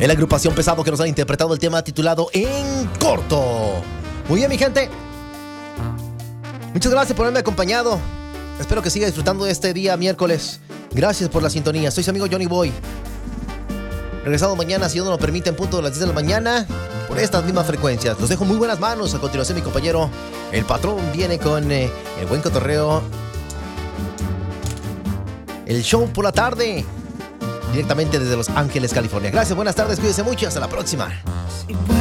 en la agrupación Pesado, que nos han interpretado el tema titulado En Corto. Muy bien, mi gente. Muchas gracias por haberme acompañado. Espero que siga disfrutando de este día miércoles. Gracias por la sintonía. Soy su amigo Johnny Boy. Regresado mañana, si Dios nos lo permite, en punto de las 10 de la mañana, por estas mismas frecuencias. Los dejo muy buenas manos. A continuación, mi compañero, el patrón, viene con el buen cotorreo. El show por la tarde, directamente desde Los Ángeles, California. Gracias, buenas tardes, cuídense mucho y hasta la próxima.